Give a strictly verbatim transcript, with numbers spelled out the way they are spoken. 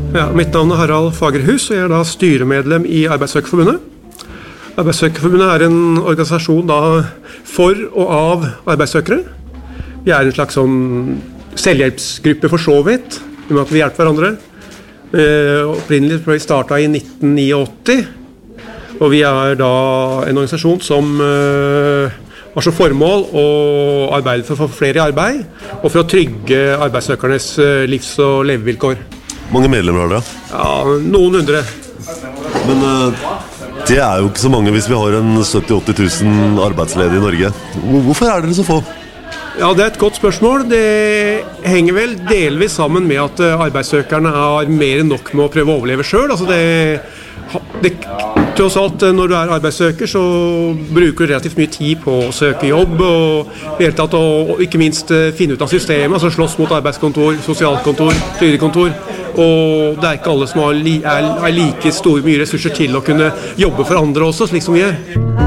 Ja, mitt navn er Harald Fagerhus, og jeg er da styremedlem i Arbeidssøkerforbundet. Arbeidssøkerforbundet er en organisasjon da for og av arbeidssøkere. Vi er en slags sånn selvhjelpsgruppe for så vidt, med at vi hjelper hverandre. Eh, opprinnelig ble vi startet i nitten åttini, og vi er da en organisasjon som eh, har som formål å arbeide for å få flere i arbeid, og for å trygge arbeidssøkernes eh, livs- og levevilkår. Mange medlemmer har dere? Ja, noen hundre. Men uh, det er jo ikke så mange hvis vi har en sytti til åtti tusen arbeidsledige i Norge. Hvorfor er dere så få? Ja, det er et godt spørsmål. Det henger vel delvis sammen med at arbeidssøkerne har mer enn nok med å prøve å overleve selv. Altså det, det, tross alt, når du er arbeidssøker, så bruker du relativt mye tid på å søke jobb, og, helt tatt, og ikke minst finne ut av systemet, altså slåss mot arbeidskontor, sosialkontor, trygdekontor. Og det er ikke alle som har li, er, er like store mye ressurser til å kunne jobbe for andre også, slik som vi gjør.